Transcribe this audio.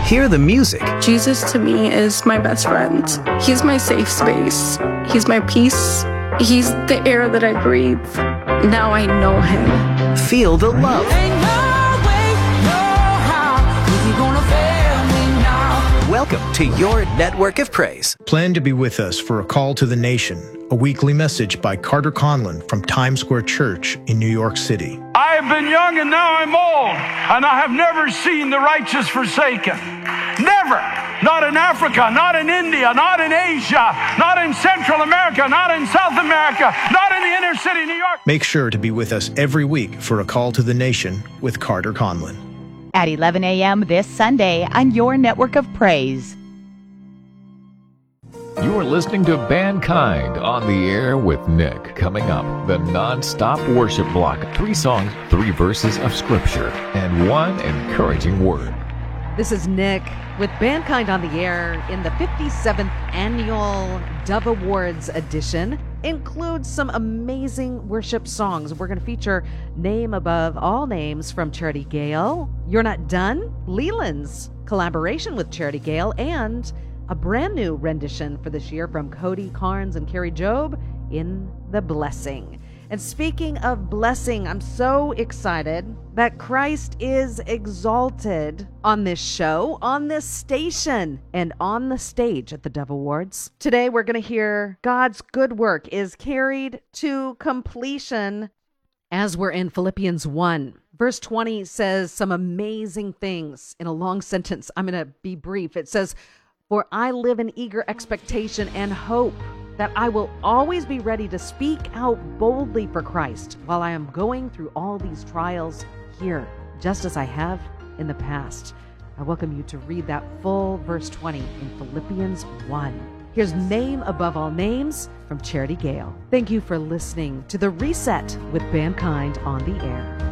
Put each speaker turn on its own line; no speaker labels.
Hear the music.
Jesus to me is my best friend. He's my safe space. He's my peace. He's the air that I breathe. Now I know him.
Feel the love. Welcome to your network of praise.
Plan to be with us for A Call to the Nation, a weekly message by Carter Conlon from Times Square Church in New York City.
I have been young and now I'm old, and I have never seen the righteous forsaken. Never. Not in Africa, not in India, not in Asia, not in Central America, not in South America, not in the inner city, New York.
Make sure to be with us every week for A Call to the Nation with Carter Conlon.
At 11 a.m. this Sunday on your network of praise.
You're listening to Mankind on the Air with Nick. Coming up, the non-stop worship block. 3 songs, 3 verses of Scripture, and 1 encouraging word.
This is Nick with Mankind on the Air in the 57th Annual Dove Awards edition. Includes some amazing worship songs. We're going to feature Name Above All Names from Charity Gale, You're Not Done, Leland's collaboration with Charity Gale, and a brand new rendition for this year from Cody Carnes and Carrie Job, In the Blessing. And speaking of blessing, I'm so excited that Christ is exalted on this show, on this station, and on the stage at the Dove Awards. Today, we're going to hear God's good work is carried to completion as we're in Philippians 1. Verse 20 says some amazing things in a long sentence. I'm going to be brief. It says, "For I live in eager expectation and hope that I will always be ready to speak out boldly for Christ while I am going through all these trials here, just as I have in the past." I welcome you to read that full verse 20 in Philippians 1. Here's Name Above All Names from Charity Gale. Thank you for listening to The Reset with Mankind on the Air.